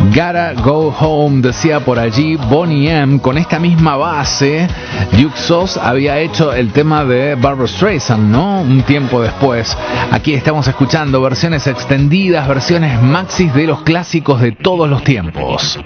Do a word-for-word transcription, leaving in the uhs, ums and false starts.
Gotta Go Home, decía por allí Boney M. Con esta misma base, Duke Sauce había hecho el tema de Barbra Streisand, ¿no? Un tiempo después. Aquí estamos escuchando versiones extendidas, versiones maxis de los clásicos de todos los tiempos.